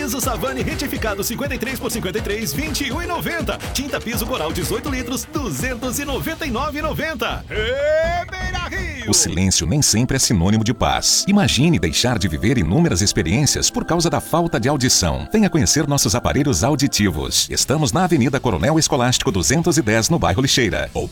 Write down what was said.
Piso Savane retificado 53 por 53, 21,90. Tinta piso Coral 18 litros, 299,90. Beira-Rio! O silêncio nem sempre é sinônimo de paz. Imagine deixar de viver inúmeras experiências por causa da falta de audição. Venha conhecer nossos aparelhos auditivos. Estamos na Avenida Coronel Escolástico 210, no bairro Lixeira. Ou